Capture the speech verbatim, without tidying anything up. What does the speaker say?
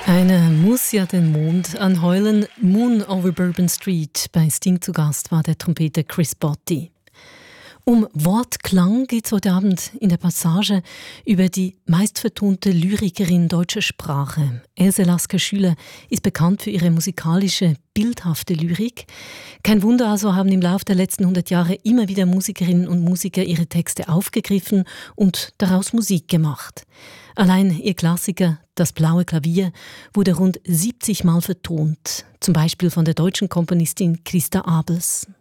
Einer muss ja den Mond anheulen. Moon over Bourbon Street. Bei Sting zu Gast war der Trompeter Chris Botti. Um Wortklang geht es heute Abend in der Passage über die meistvertonte Lyrikerin deutscher Sprache. Else Lasker-Schüler ist bekannt für ihre musikalische, bildhafte Lyrik. Kein Wunder also, haben im Laufe der letzten hundert Jahre immer wieder Musikerinnen und Musiker ihre Texte aufgegriffen und daraus Musik gemacht. Allein ihr Klassiker »Das blaue Klavier« wurde rund siebzig Mal vertont, zum Beispiel von der deutschen Komponistin Christa Abels.